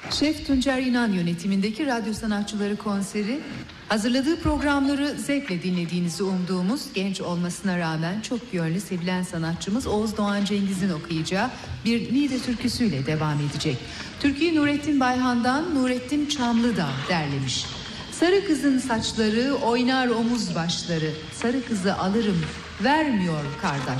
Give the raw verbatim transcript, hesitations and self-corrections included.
Şef Tuncer İnan yönetimindeki radyo sanatçıları konseri, hazırladığı programları zevkle dinlediğinizi umduğumuz, genç olmasına rağmen çok yönlü sevilen sanatçımız Oğuz Doğan Cengiz'in okuyacağı bir Niğde türküsüyle devam edecek. Türküyü Nurettin Bayhan'dan Nurettin Çamlıdağ derlemiş. Sarı kızın saçları oynar omuz başları, sarı kızı alırım vermiyor kardeş.